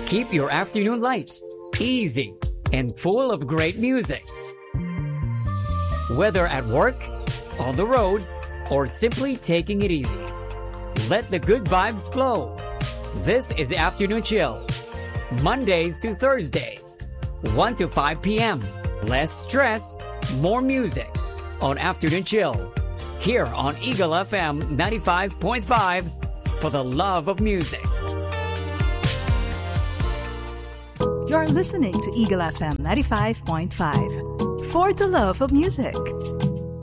Keep your afternoon light, easy, and full of great music. Whether at work, on the road, or simply taking it easy, let the good vibes flow. This is Afternoon Chill, Mondays to Thursdays, 1 to 5 p.m. Less stress, more music on Afternoon Chill, here on Eagle FM 95.5 for the love of music. You're listening to Eagle FM 95.5 for the love of music.